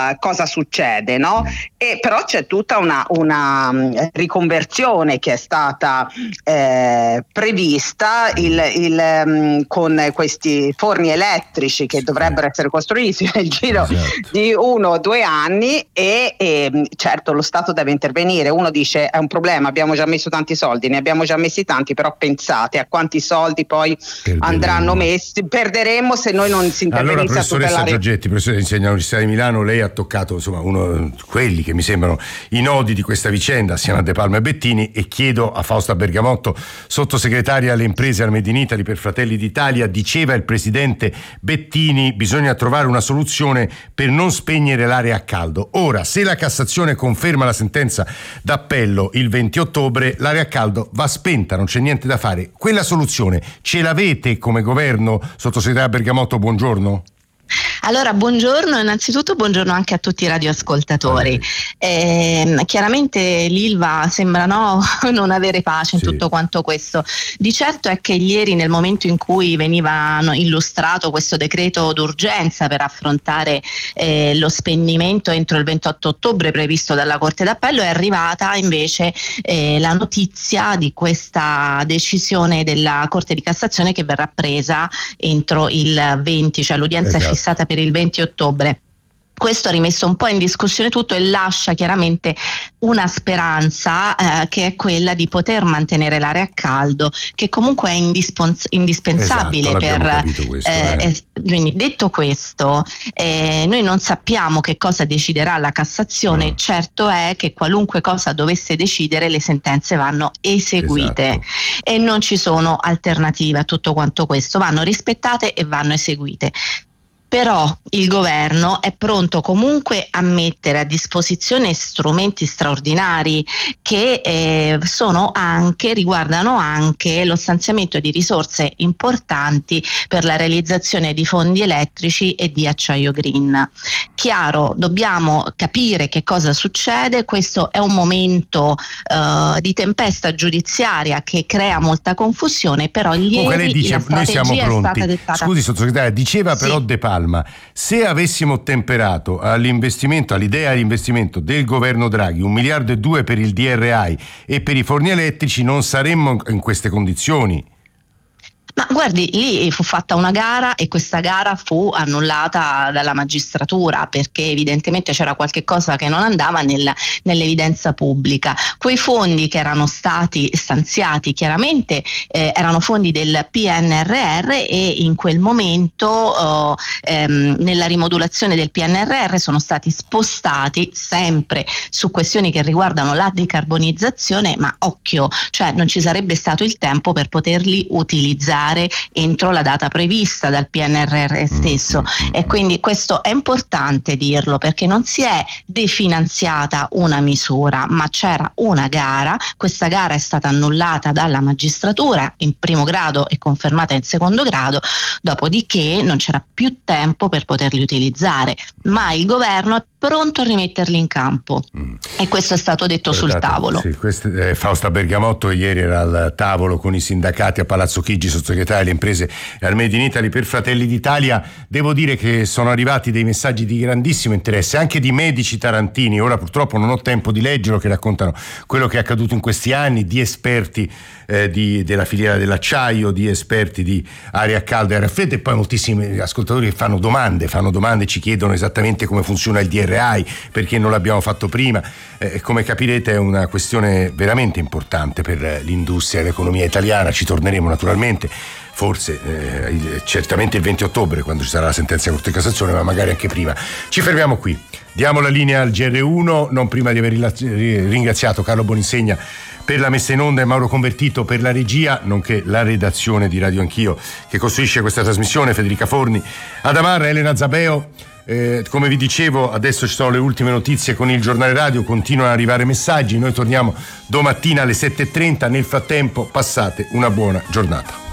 cosa succede, no? E però c'è tutta una riconversione che è stata prevista con questi forni elettrici che dovrebbero essere costruiti nel giro di 1 o 2 anni e certo lo Stato deve intervenire. Uno dice è un problema, abbiamo già messo tanti soldi, ne abbiamo già messi tanti, però pensate a quanti soldi poi andranno messi, perderemo se noi non si intervenisse. Allora, professoressa Giorgetti, professore insegna all'Università di Milano, lei ha toccato insomma quelli che mi sembrano i nodi di questa vicenda assieme a De Palma e Bettini, e chiedo a Fausta Bergamotto, sottosegretaria alle imprese al Made in Italy per Fratelli d'Italia. Diceva il presidente Bettini: bisogna trovare una soluzione per non spegnere l'area a caldo. Ora, se la Cassazione conferma la sentenza d'appello il 20 ottobre, l'area a caldo va spenta, non c'è niente da fare. Quella soluzione ce l'avete come governo? Sottosegretaria Bergamotto, buongiorno. Allora, buongiorno, innanzitutto buongiorno anche a tutti i radioascoltatori. Chiaramente l'Ilva sembra non avere pace in tutto quanto questo. Di certo è che ieri, nel momento in cui veniva illustrato questo decreto d'urgenza per affrontare lo spegnimento entro il 28 ottobre previsto dalla Corte d'Appello, è arrivata invece la notizia di questa decisione della Corte di Cassazione che verrà presa entro il 20, cioè l'udienza è fissata per il 20 ottobre. Questo ha rimesso un po' in discussione tutto e lascia chiaramente una speranza che è quella di poter mantenere l'area a caldo, che comunque è indispensabile quindi, detto questo, noi non sappiamo che cosa deciderà la Cassazione. Certo è che qualunque cosa dovesse decidere, le sentenze vanno eseguite e non ci sono alternative a tutto quanto questo, vanno rispettate e vanno eseguite. Però il governo è pronto comunque a mettere a disposizione strumenti straordinari che riguardano anche lo stanziamento di risorse importanti per la realizzazione di fondi elettrici e di acciaio green. Chiaro, dobbiamo capire che cosa succede. Questo è un momento di tempesta giudiziaria che crea molta confusione, però ieri lei dice, la strategia noi siamo pronti. È stata dettata. Scusi sottosegretaria, diceva però De Palma: se avessimo ottemperato all'idea di investimento del governo Draghi, 1,2 miliardi per il DRI e per i forni elettrici, non saremmo in queste condizioni. Ma guardi, lì fu fatta una gara e questa gara fu annullata dalla magistratura perché evidentemente c'era qualche cosa che non andava nell'evidenza pubblica. Quei fondi che erano stati stanziati chiaramente erano fondi del PNRR e in quel momento nella rimodulazione del PNRR sono stati spostati sempre su questioni che riguardano la decarbonizzazione, ma occhio, cioè non ci sarebbe stato il tempo per poterli utilizzare entro la data prevista dal PNRR stesso, e quindi questo è importante dirlo, perché non si è definanziata una misura, ma c'era una gara. Questa gara è stata annullata dalla magistratura in primo grado e confermata in secondo grado, dopodiché non c'era più tempo per poterli utilizzare, ma il governo è pronto a rimetterli in campo e questo è stato detto sul tavolo. Fausta Bergamotto ieri era al tavolo con i sindacati a Palazzo Chigi, sottosegretario alle imprese al Made in Italy per Fratelli d'Italia. Devo dire che sono arrivati dei messaggi di grandissimo interesse, anche di medici tarantini. Ora purtroppo non ho tempo di leggerlo, che raccontano quello che è accaduto in questi anni, di esperti della filiera dell'acciaio, di esperti di area a caldo e area fredda, e poi moltissimi ascoltatori che fanno domande, ci chiedono esattamente come funziona il DRI, perché non l'abbiamo fatto prima. Come capirete è una questione veramente importante per l'industria e l'economia italiana. Ci torneremo naturalmente, forse certamente il 20 ottobre quando ci sarà la sentenza della Corte di Cassazione, ma magari anche prima. Ci fermiamo qui, diamo la linea al GR1, non prima di aver ringraziato Carlo Boninsegna per la messa in onda e Mauro Convertito per la regia, nonché la redazione di Radio Anch'io che costruisce questa trasmissione, Federica Forni, Adamarra, Elena Zabeo. Come vi dicevo, adesso ci sono le ultime notizie con il giornale radio, continuano ad arrivare messaggi, noi torniamo domattina alle 7:30, nel frattempo passate una buona giornata.